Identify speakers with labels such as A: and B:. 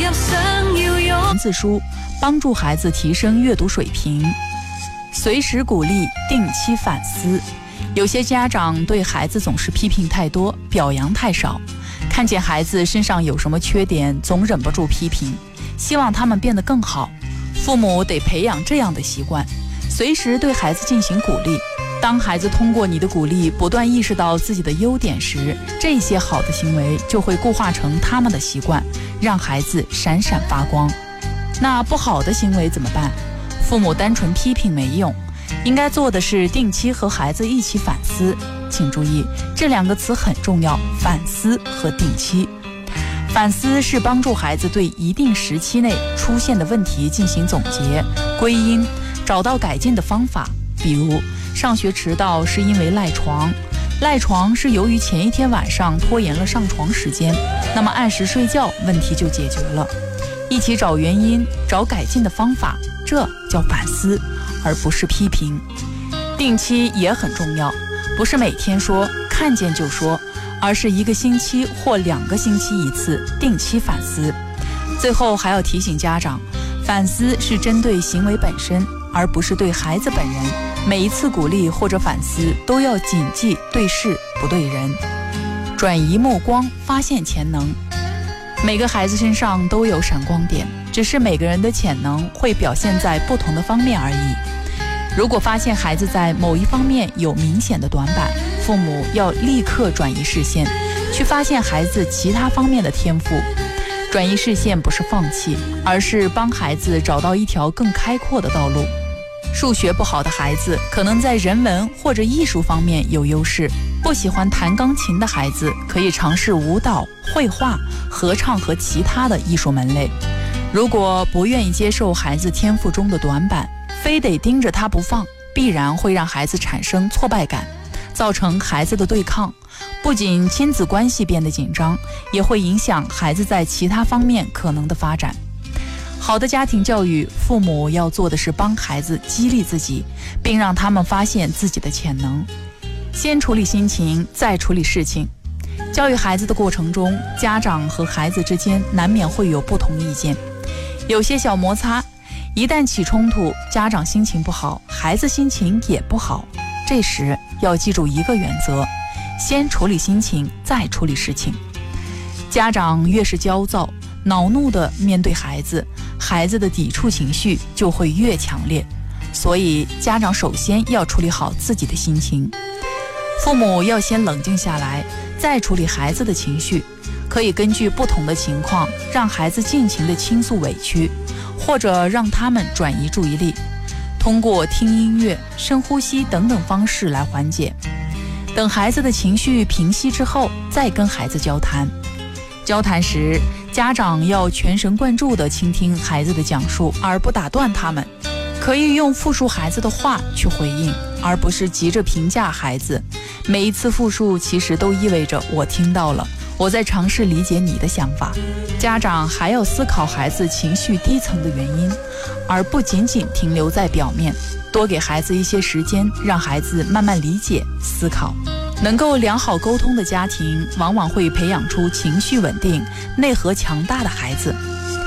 A: 文字书帮助孩子提升阅读水平，随时鼓励，定期反思。有些家长对孩子总是批评太多，表扬太少，看见孩子身上有什么缺点，总忍不住批评，希望他们变得更好。父母得培养这样的习惯，随时对孩子进行鼓励。当孩子通过你的鼓励不断意识到自己的优点时，这些好的行为就会固化成他们的习惯，让孩子闪闪发光。那不好的行为怎么办？父母单纯批评没用，应该做的是定期和孩子一起反思。请注意，这两个词很重要，反思和定期。反思是帮助孩子对一定时期内出现的问题进行总结、归因，找到改进的方法。比如上学迟到是因为赖床，赖床是由于前一天晚上拖延了上床时间，那么按时睡觉，问题就解决了。一起找原因，找改进的方法，这叫反思，而不是批评。定期也很重要，不是每天说，看见就说，而是1个星期或2个星期一次，定期反思。最后还要提醒家长，反思是针对行为本身，而不是对孩子本人。每一次鼓励或者反思都要谨记对事不对人，转移目光，发现潜能。每个孩子身上都有闪光点，只是每个人的潜能会表现在不同的方面而已。如果发现孩子在某一方面有明显的短板，父母要立刻转移视线，去发现孩子其他方面的天赋。转移视线不是放弃，而是帮孩子找到一条更开阔的道路。数学不好的孩子可能在人文或者艺术方面有优势，不喜欢弹钢琴的孩子可以尝试舞蹈、绘画、合唱和其他的艺术门类。如果不愿意接受孩子天赋中的短板，非得盯着他不放，必然会让孩子产生挫败感，造成孩子的对抗，不仅亲子关系变得紧张，也会影响孩子在其他方面可能的发展。好的家庭教育，父母要做的是帮孩子激励自己，并让他们发现自己的潜能。先处理心情，再处理事情。教育孩子的过程中，家长和孩子之间难免会有不同意见，有些小摩擦，一旦起冲突，家长心情不好，孩子心情也不好。这时要记住一个原则，先处理心情，再处理事情。家长越是焦躁、恼怒地面对孩子，孩子的抵触情绪就会越强烈。所以家长首先要处理好自己的心情。父母要先冷静下来，再处理孩子的情绪。可以根据不同的情况，让孩子尽情地倾诉委屈，或者让他们转移注意力，通过听音乐、深呼吸等等方式来缓解。等孩子的情绪平息之后，再跟孩子交谈。交谈时，家长要全神贯注地倾听孩子的讲述，而不打断他们。可以用复述孩子的话去回应，而不是急着评价孩子。每一次复述其实都意味着我听到了，我在尝试理解你的想法。家长还要思考孩子情绪低层的原因，而不仅仅停留在表面，多给孩子一些时间，让孩子慢慢理解、思考。能够良好沟通的家庭，往往会培养出情绪稳定、内核强大的孩子。